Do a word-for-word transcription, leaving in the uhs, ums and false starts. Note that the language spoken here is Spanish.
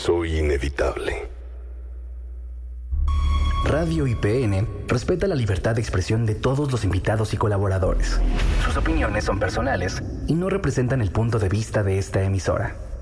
Soy inevitable. Radio I P N respeta la libertad de expresión de todos los invitados y colaboradores. Sus opiniones son personales y no representan el punto de vista de esta emisora.